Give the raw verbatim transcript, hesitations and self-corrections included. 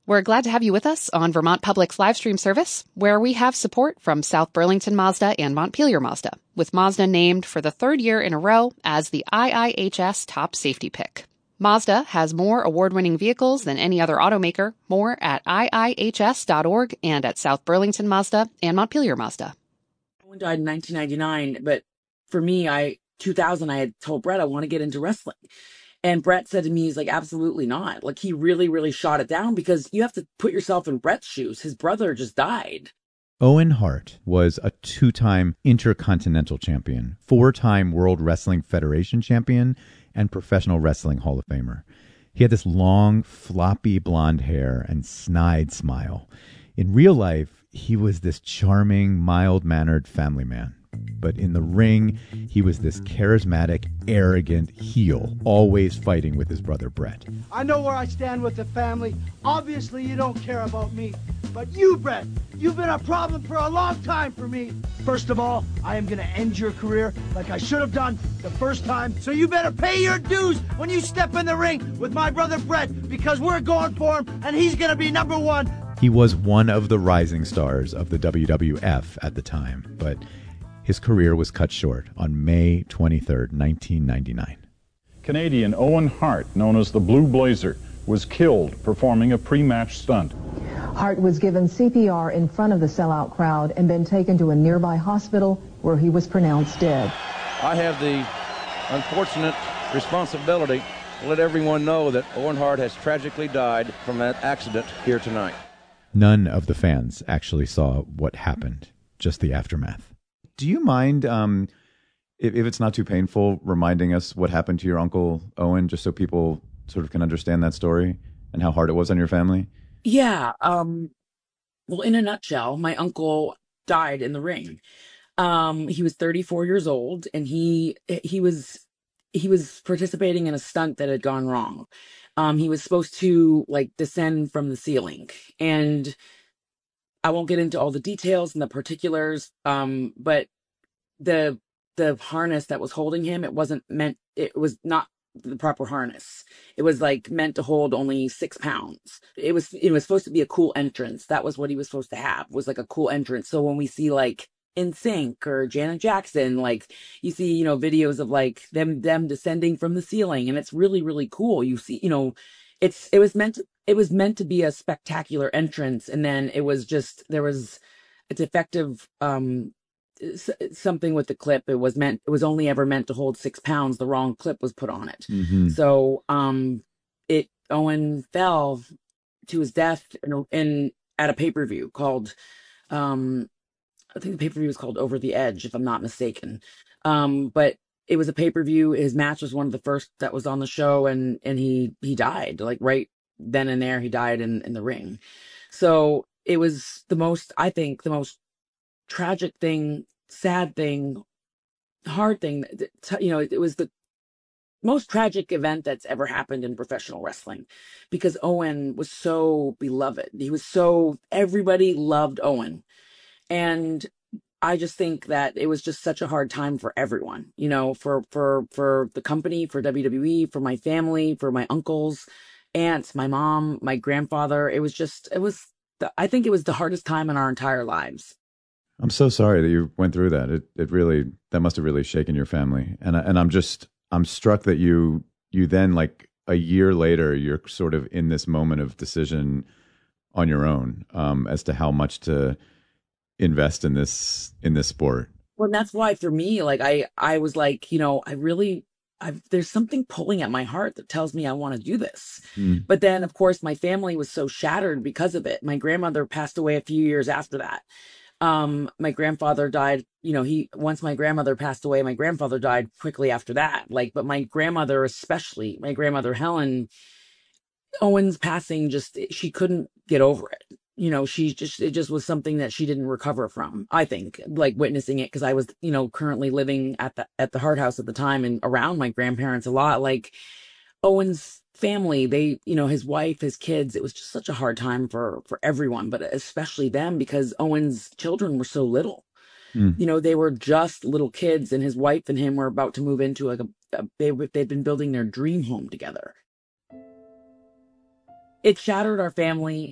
We're glad to have you with us on Vermont Public's live stream service, where we have support from South Burlington Mazda and Montpelier Mazda, with Mazda named for the third year in a row as the I I H S top safety pick. Mazda has more award-winning vehicles than any other automaker. More at I I H S dot org and at South Burlington Mazda and Montpelier Mazda. Owen died in nineteen ninety-nine, but for me, I two thousand, I had told Brett I want to get into wrestling. And Brett said to me, he's like, absolutely not. Like, he really, really shot it down because you have to put yourself in Brett's shoes. His brother just died. Owen Hart was a two-time Intercontinental Champion, four-time World Wrestling Federation Champion, and Professional Wrestling Hall of Famer. He had this long, floppy blonde hair and snide smile. In real life, he was this charming, mild-mannered family man. But in the ring, he was this charismatic, arrogant heel, always fighting with his brother Brett. I know where I stand with the family. Obviously, you don't care about me. But you, Brett, you've been a problem for a long time for me. First of all, I am going to end your career like I should have done the first time. So you better pay your dues when you step in the ring with my brother Brett, because we're going for him, and he's going to be number one. He was one of the rising stars of the W W F at the time, but his career was cut short on May twenty-third, nineteen ninety-nine. Canadian Owen Hart, known as the Blue Blazer, was killed performing a pre-match stunt. Hart was given C P R in front of the sellout crowd and then taken to a nearby hospital where he was pronounced dead. I have the unfortunate responsibility to let everyone know that Owen Hart has tragically died from that accident here tonight. None of the fans actually saw what happened, just the aftermath. Do you mind, um, if, if it's not too painful, reminding us what happened to your uncle Owen, just so people sort of can understand that story and how hard it was on your family? Yeah. Um, well, in a nutshell, my uncle died in the ring. Um, he was thirty-four years old, and he he was he was participating in a stunt that had gone wrong. Um, he was supposed to like descend from the ceiling, and I won't get into all the details and the particulars, um, but the the harness that was holding him, it wasn't meant, it was not the proper harness. It was like meant to hold only six pounds. It was it was supposed to be a cool entrance. That was what he was supposed to have, was like a cool entrance. So when we see like N Sync or Janet Jackson, like you see, you know, videos of like them them descending from the ceiling, and it's really, really cool. You see, you know, it's it was meant to, it was meant to be a spectacular entrance, and then it was just there was a defective um something with the clip. It was meant it was only ever meant to hold six pounds. The wrong clip was put on it. Mm-hmm. So um it Owen fell to his death in, in at a pay-per-view called um I think the pay-per-view was called Over the Edge, if I'm not mistaken. Um but it was a pay-per-view. His match was one of the first that was on the show, and and he he died like right then and there. He died in in the ring. So it was the most, I think, the most tragic thing, sad thing, hard thing. You know, it was the most tragic event that's ever happened in professional wrestling, because Owen was so beloved. He was so, everybody loved Owen. And I just think that it was just such a hard time for everyone, you know, for, for, for the company, for W W E, for my family, for my uncles, aunts, my mom, my grandfather. It was just, it was, the, I think it was the hardest time in our entire lives. I'm so sorry that you went through that. It it really, that must have really shaken your family. And I, and I'm just, I'm struck that you, you then like a year later, you're sort of in this moment of decision on your own, um, as to how much to invest in this, in this sport. Well, that's why for me, like I, I was like, you know, I really, I've, there's something pulling at my heart that tells me I want to do this. Mm. But then of course my family was so shattered because of it. My grandmother passed away a few years after that. Um, my grandfather died, you know, he, once my grandmother passed away, my grandfather died quickly after that. Like, but my grandmother, especially my grandmother, Helen, Owen's passing, just, she couldn't get over it. You know, she just, it just was something that she didn't recover from, I think, like witnessing it. Cause I was, you know, currently living at the, at the Hart House at the time and around my grandparents a lot. Like Owen's family, they, you know, his wife, his kids, it was just such a hard time for, for everyone, but especially them, because Owen's children were so little. Mm. You know, they were just little kids, and his wife and him were about to move into like a, a they, they'd been building their dream home together. It shattered our family.